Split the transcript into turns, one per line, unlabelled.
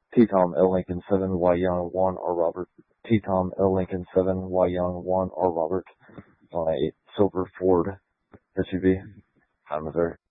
T-Tom L. Lincoln 7, Y Young 1, R. Robert. T-Tom L. Lincoln 7, Y Young 1, R. Robert. On a silver Ford SUV, Missouri.